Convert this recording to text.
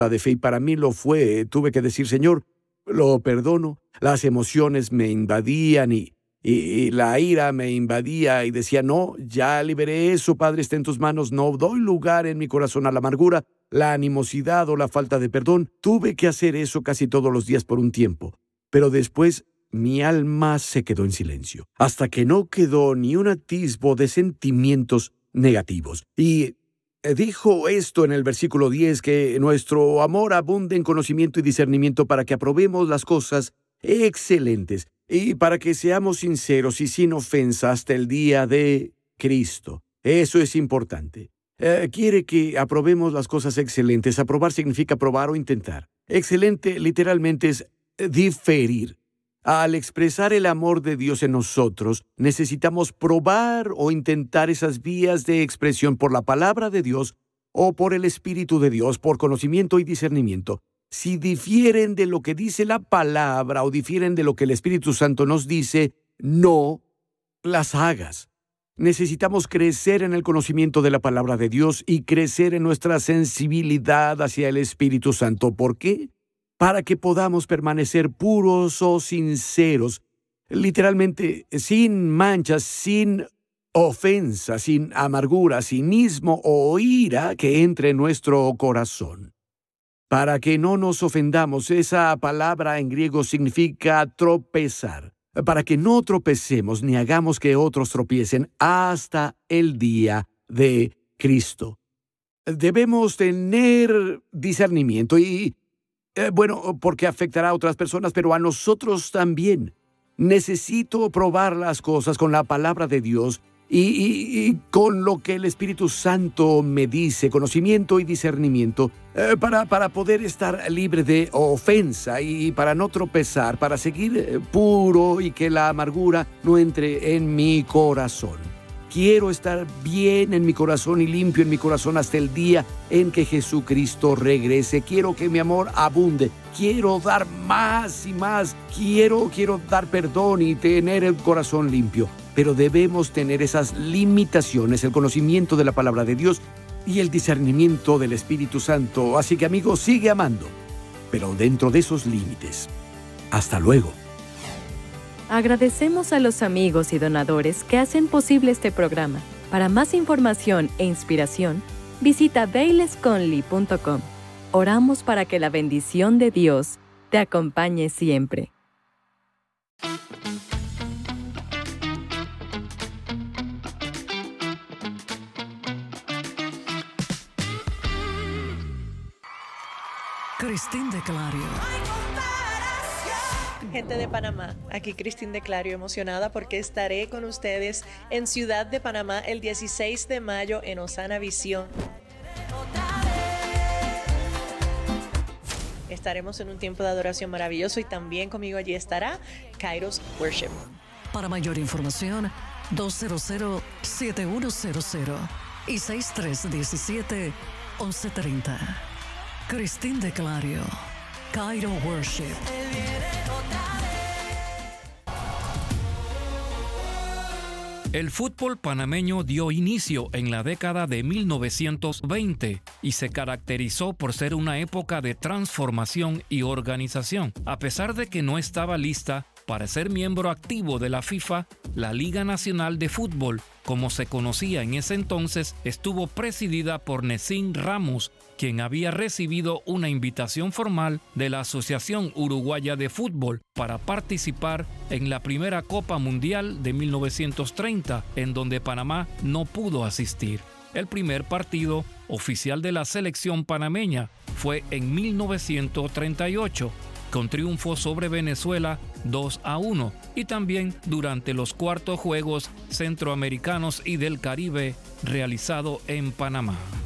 de fe, y para mí lo fue. Tuve que decir, Señor, lo perdono. Las emociones me invadían y la ira me invadía y decía, no, ya liberé eso, Padre, está en tus manos. No doy lugar en mi corazón a la amargura, la animosidad o la falta de perdón. Tuve que hacer eso casi todos los días por un tiempo, pero después mi alma se quedó en silencio, hasta que no quedó ni un atisbo de sentimientos negativos. Y dijo esto en el versículo 10, que nuestro amor abunde en conocimiento y discernimiento para que aprobemos las cosas excelentes y para que seamos sinceros y sin ofensa hasta el día de Cristo. Eso es importante. Quiere que aprobemos las cosas excelentes. Aprobar significa probar o intentar. Excelente literalmente es diferir. Al expresar el amor de Dios en nosotros, necesitamos probar o intentar esas vías de expresión por la palabra de Dios o por el Espíritu de Dios, por conocimiento y discernimiento. Si difieren de lo que dice la palabra o difieren de lo que el Espíritu Santo nos dice, no las hagas. Necesitamos crecer en el conocimiento de la palabra de Dios y crecer en nuestra sensibilidad hacia el Espíritu Santo. ¿Por qué? Para que podamos permanecer puros o sinceros, literalmente sin manchas, sin ofensa, sin amargura, cinismo o ira que entre en nuestro corazón. Para que no nos ofendamos, esa palabra en griego significa tropezar. Para que no tropecemos ni hagamos que otros tropiecen hasta el día de Cristo. Debemos tener discernimiento y porque afectará a otras personas, pero a nosotros también. Necesito probar las cosas con la palabra de Dios y con lo que el Espíritu Santo me dice, conocimiento y discernimiento, para poder estar libre de ofensa y para no tropezar, para seguir puro y que la amargura no entre en mi corazón. Quiero estar bien en mi corazón y limpio en mi corazón hasta el día en que Jesucristo regrese. Quiero que mi amor abunde. Quiero dar más y más. Quiero dar perdón y tener el corazón limpio. Pero debemos tener esas limitaciones, el conocimiento de la palabra de Dios y el discernimiento del Espíritu Santo. Así que, amigo, sigue amando, pero dentro de esos límites. Hasta luego. Agradecemos a los amigos y donadores que hacen posible este programa. Para más información e inspiración, visita bailesconley.com. Oramos para que la bendición de Dios te acompañe siempre. Cristín de Clario. Gente de Panamá, aquí Cristín de Clario, emocionada porque estaré con ustedes en Ciudad de Panamá el 16 de mayo en Osana Visión. Estaremos en un tiempo de adoración maravilloso y también conmigo allí estará Kairos Worship. Para mayor información, 200-7100 y 6317-1130. Cristín de Clario, Kairos Worship. El fútbol panameño dio inicio en la década de 1920 y se caracterizó por ser una época de transformación y organización. A pesar de que no estaba lista para ser miembro activo de la FIFA, la Liga Nacional de Fútbol, como se conocía en ese entonces, estuvo presidida por Necín Ramos, quien había recibido una invitación formal de la Asociación Uruguaya de Fútbol para participar en la primera Copa Mundial de 1930, en donde Panamá no pudo asistir. El primer partido oficial de la selección panameña fue en 1938, con triunfo sobre Venezuela 2-1, y también durante los cuartos Juegos Centroamericanos y del Caribe realizado en Panamá.